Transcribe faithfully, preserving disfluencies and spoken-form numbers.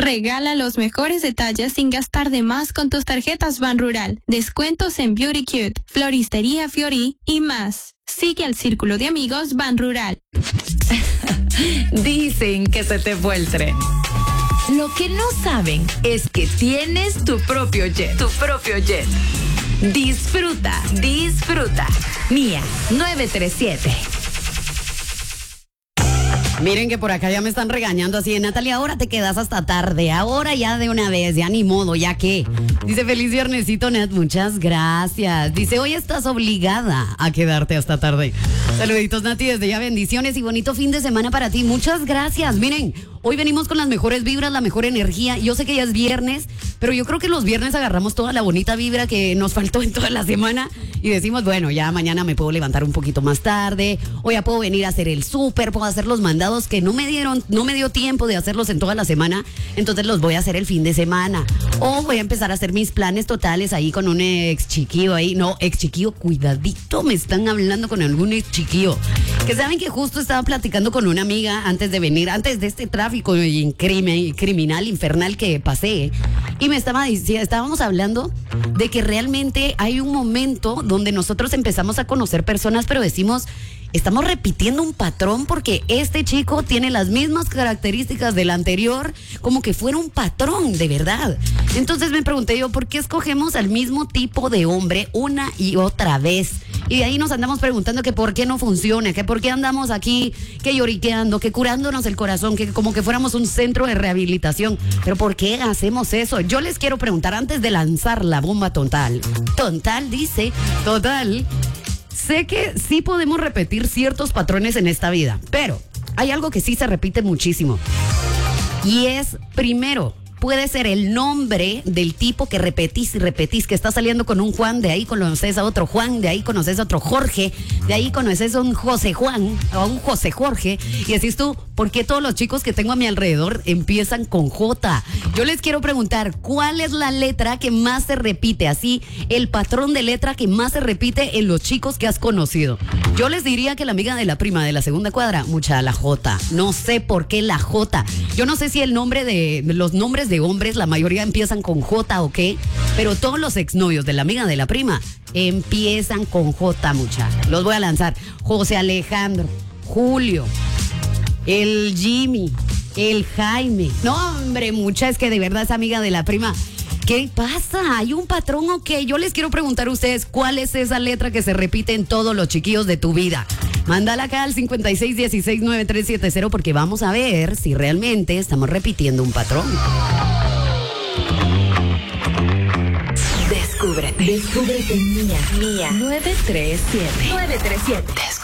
Regala los mejores detalles sin gastar de más con tus tarjetas Banrural. Descuentos en Beauty Cute, Floristería Fiori y más. Sigue al círculo de amigos Banrural. Dicen que se te fue el tren. Lo que no saben es que tienes tu propio jet. Tu propio jet. Disfruta, disfruta. Mía nueve tres siete. Miren que por acá ya me están regañando así de Natalia, ahora te quedas hasta tarde, ahora ya de una vez, ya ni modo, ya que. Dice feliz viernesito, Nat, muchas gracias. Dice, hoy estás obligada a quedarte hasta tarde. Saluditos, Nati, desde ya bendiciones y bonito fin de semana para ti. Muchas gracias. Miren, hoy venimos con las mejores vibras, la mejor energía. Yo sé que ya es viernes, pero yo creo que los viernes agarramos toda la bonita vibra que nos faltó en toda la semana y decimos, bueno, ya mañana me puedo levantar un poquito más tarde, o ya puedo venir a hacer el súper, puedo hacer los mandados que no me dieron, no me dio tiempo de hacerlos en toda la semana, entonces los voy a hacer el fin de semana. O voy a empezar a hacer mis planes totales ahí con un ex chiquillo ahí. No, ex chiquillo, cuidadito, me están hablando con algún ex chiquillo. Que saben que justo estaba platicando con una amiga antes de venir, antes de este tráfico criminal, infernal que pasé. Y me estaba diciendo, estábamos hablando de que realmente hay un momento donde nosotros empezamos a conocer personas, pero decimos, estamos repitiendo un patrón porque este chico tiene las mismas características del anterior, como que fuera un patrón, de verdad. Entonces me pregunté yo, ¿por qué escogemos al mismo tipo de hombre una y otra vez? Y de ahí nos andamos preguntando que por qué no funciona, que por qué andamos aquí, que lloriqueando, que curándonos el corazón, que como que fuéramos un centro de rehabilitación. Pero ¿por qué hacemos eso? Yo les quiero preguntar antes de lanzar la bomba total. Total, dice, total. Sé que sí podemos repetir ciertos patrones en esta vida, pero hay algo que sí se repite muchísimo. Y es, primero, puede ser el nombre del tipo que repetís y repetís, que está saliendo con un Juan, de ahí conoces a otro Juan, de ahí conoces a otro Jorge, de ahí conoces a un José Juan, o a un José Jorge, y decís tú, ¿por qué todos los chicos que tengo a mi alrededor empiezan con J? Yo les quiero preguntar, ¿cuál es la letra que más se repite? Así, el patrón de letra que más se repite en los chicos que has conocido. Yo les diría que la amiga de la prima de la segunda cuadra, mucha la J. No sé por qué la J. Yo no sé si el nombre de, los nombres de hombres, la mayoría empiezan con J o qué, pero todos los exnovios de la amiga de la prima empiezan con J, mucha. Los voy a lanzar. José Alejandro, Julio, el Jimmy, el Jaime. No, hombre, mucha, es que de verdad es amiga de la prima. ¿Qué pasa? ¿Hay un patrón o qué? Yo les quiero preguntar a ustedes, ¿cuál es esa letra que se repite en todos los chiquillos de tu vida? Mándala acá al cincuenta y seis dieciséis noventa y tres setenta porque vamos a ver si realmente estamos repitiendo un patrón. Descúbrete. Descúbrete, Mía. Mía. nueve tres siete. nueve tres siete.